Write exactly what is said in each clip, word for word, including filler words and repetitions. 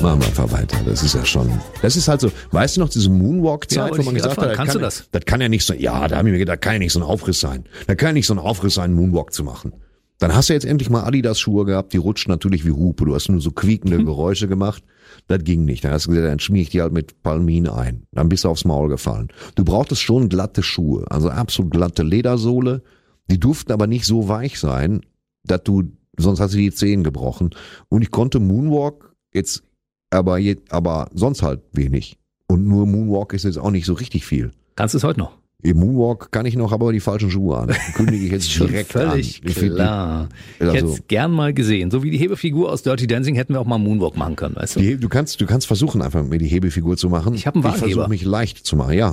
Machen wir einfach weiter. Das ist ja schon, das ist halt so, weißt du noch, diese Moonwalk-Zeit, Ja, wo man gesagt hat, das kannst kann, du das? das kann ja nicht so, ja, da haben wir mir gedacht, das kann ja nicht so ein Aufriss sein. Da kann ja nicht so ein Aufriss sein, einen Moonwalk zu machen. Dann hast du jetzt endlich mal Adidas-Schuhe gehabt, die rutschen natürlich wie Hupe. Du hast nur so quiekende Hm. Geräusche gemacht. Das ging nicht. Dann hast du gesagt, dann schmier ich die halt mit Palmin ein. Dann bist du aufs Maul gefallen. Du brauchtest schon glatte Schuhe, also absolut glatte Ledersohle. Die durften aber nicht so weich sein, dass du, sonst hast du die Zehen gebrochen. Und ich konnte Moonwalk jetzt, aber, je, aber sonst halt wenig. Und nur Moonwalk ist jetzt auch nicht so richtig viel. Kannst du es heute noch? Im Moonwalk kann ich noch aber die falschen Schuhe an. Kündige ich jetzt Schon direkt völlig an. Ich find klar. die- Ich hätte also- es gern mal gesehen. So wie die Hebefigur aus Dirty Dancing hätten wir auch mal Moonwalk machen können, weißt du? Die, du kannst, du kannst versuchen, einfach mit mir die Hebefigur zu machen. Ich hab einen Ich Wahlheber. versuche mich leicht zu machen, ja.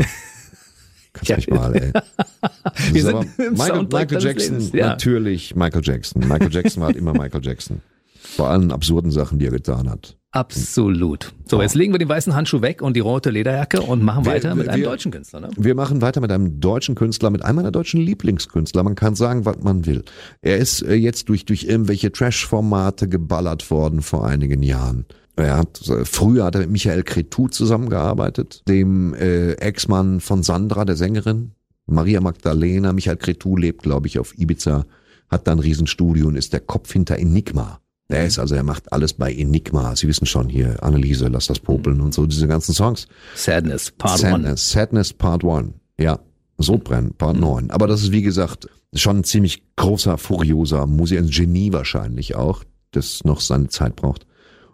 Kannst Ja. mich mal, ey. Das Wir ist sind aber im Michael, Soundtrack Michael deines Jackson, Lebens, ja. natürlich Michael Jackson. Michael Jackson war halt immer Michael Jackson. Bei allen absurden Sachen, die er getan hat. Absolut. So, jetzt legen wir den weißen Handschuh weg und die rote Lederjacke und machen Wir- weiter mit wir- einem wir- deutschen Künstler, ne? Wir machen weiter mit einem deutschen Künstler, mit einem meiner deutschen Lieblingskünstler. Man kann sagen, was man will. Er ist äh, jetzt durch, durch irgendwelche Trash-Formate geballert worden vor einigen Jahren. Er hat, äh, früher hat er mit Michael Cretu zusammengearbeitet, dem äh, Ex-Mann von Sandra, der Sängerin. Maria Magdalena. Michael Cretu lebt, glaube ich, auf Ibiza, hat da ein Riesenstudio und ist der Kopf hinter Enigma. Der ist also, er macht alles bei Enigma. Sie wissen schon hier, Anneliese, lass das popeln und so, diese ganzen Songs. Sadness, Part One. Sadness, Sadness Part One. Ja, Sodbrennen, Part neun. Aber das ist, wie gesagt, schon ein ziemlich großer, furioser Musiker, ein Genie wahrscheinlich auch, das noch seine Zeit braucht.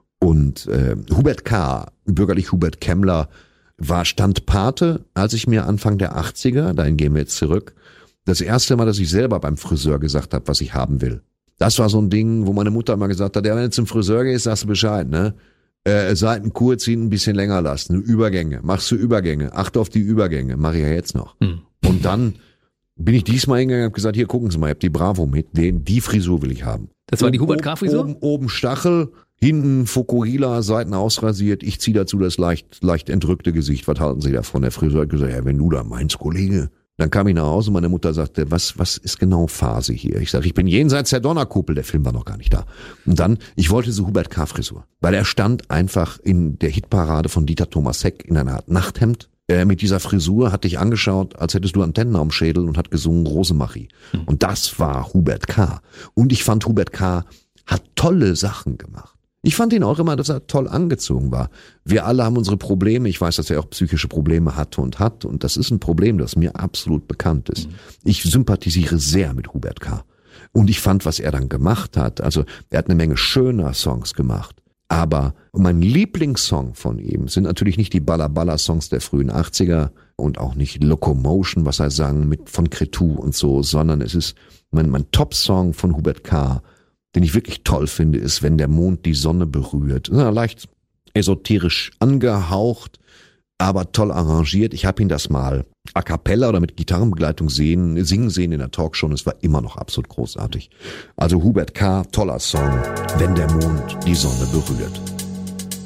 Und äh, Hubert K., bürgerlich Hubert Kemmler, war Standpate, als ich mir Anfang der achtziger, dahin gehen wir jetzt zurück, das erste Mal, dass ich selber beim Friseur gesagt habe, was ich haben will. Das war so ein Ding, wo meine Mutter immer gesagt hat, ja, wenn du zum Friseur gehst, sagst du Bescheid, ne? Äh, Seiten kurz ziehen, ein bisschen länger lassen, Übergänge, machst du Übergänge, achte auf die Übergänge, mache ich ja jetzt noch. Hm. Und dann bin ich diesmal hingegangen und habe gesagt, hier gucken Sie mal, ich hab die Bravo mit, den, die Frisur will ich haben. Das war die Oben- Hubert K. Frisur? Oben, oben Stachel, hinten Fukuhila, Seiten ausrasiert, ich ziehe dazu das leicht, leicht entrückte Gesicht. Was halten Sie davon? Der Friseur hat gesagt, ja, wenn du da meinst, Kollege. Dann kam ich nach Hause und meine Mutter sagte, was, was ist genau Phase hier? Ich sage, ich bin jenseits der Donnerkuppel, der Film war noch gar nicht da. Und dann, ich wollte so Hubert K. Frisur, weil er stand einfach in der Hitparade von Dieter Thomas Heck in einer Art Nachthemd. Äh, mit dieser Frisur hat dich angeschaut, als hättest du Antennen am Schädel und hat gesungen Rosemarie. Hm. Und das war Hubert K. Und ich fand, Hubert K. hat tolle Sachen gemacht. Ich fand ihn auch immer, dass er toll angezogen war. Wir alle haben unsere Probleme. Ich weiß, dass er auch psychische Probleme hatte und hat. Und das ist ein Problem, das mir absolut bekannt ist. Mhm. Ich sympathisiere sehr mit Hubert K. Und ich fand, was er dann gemacht hat, also er hat eine Menge schöner Songs gemacht. Aber mein Lieblingssong von ihm sind natürlich nicht die Balla-Balla-Songs der frühen achtziger und auch nicht Locomotion, was er sang mit von Cretu und so, sondern es ist mein, mein Top-Song von Hubert K., den ich wirklich toll finde, ist, wenn der Mond die Sonne berührt. Ja, leicht esoterisch angehaucht, aber toll arrangiert. Ich habe ihn das mal a cappella oder mit Gitarrenbegleitung sehen, singen sehen in der Talkshow und es war immer noch absolut großartig. Also Hubert K., toller Song, wenn der Mond die Sonne berührt.